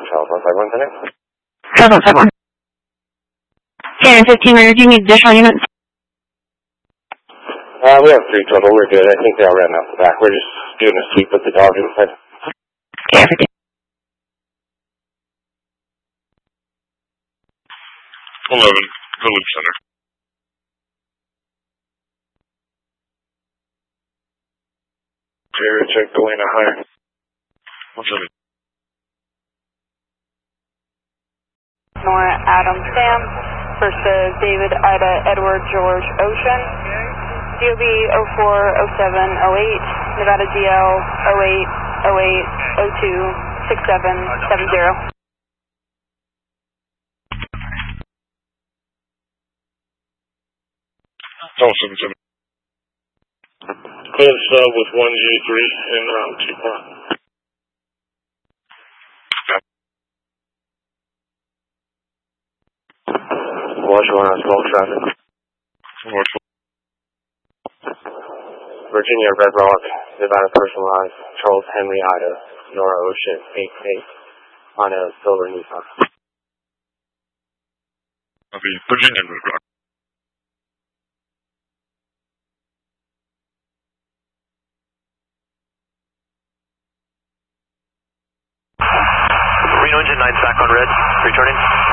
Charles 151 today. Charles 151. Cannon 1500, do you need additional units? We have 3 total. We're good. I think they all ran out the back. We're just doing a sweep with the dog inside. Okay, everything. 11, Village Center. Area check, Galena High. 17. Nora Adam Sam versus David Ida Edward George Ocean. DOB 040708, Nevada GL 0808026770. Oh, 77. Close with 1G3 in T-Pond. Watch 1 on small traffic. Virginia Red Rock, Nevada Personalized, Charles Henry Ida, Nora Ocean, 88, on a silver Nissan. Copy, Virginia Red Rock. Reno engine 9 back on red, returning.